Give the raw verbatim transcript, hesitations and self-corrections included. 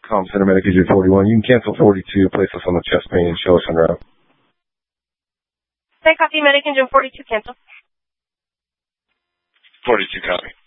Com Center Medic agent forty-one. You can cancel forty-two, place us on the chest pain, and show us en route. Say copy, Medic engine forty-two, cancel. forty-two, copy.